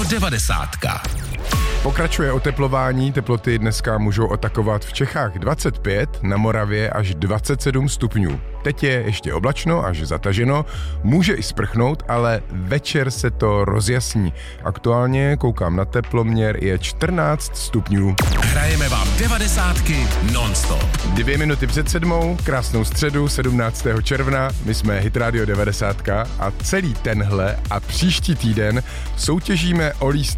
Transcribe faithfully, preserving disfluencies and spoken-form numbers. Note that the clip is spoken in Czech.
devadesátka. Pokračuje oteplování, teploty dneska můžou atakovat v Čechách dvacet pět, na Moravě až dvacet sedm stupňů. Teď je ještě oblačno až zataženo, může i sprchnout, ale večer se to rozjasní. Aktuálně koukám na teploměr, je čtrnáct stupňů. Hrajeme vám devadesátky non-stop. Dvě minuty před sedmou, krásnou středu, sedmnáctého června, my jsme Hit Radio devadesátka a celý tenhle a příští týden soutěžíme o lístky